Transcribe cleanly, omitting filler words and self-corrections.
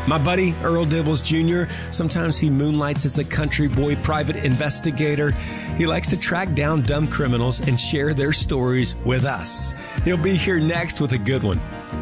My buddy, Earl Dibbles Jr., sometimes he moonlights as a country boy private investigator. He likes to track down dumb criminals and share their stories with us. He'll be here next with a good one.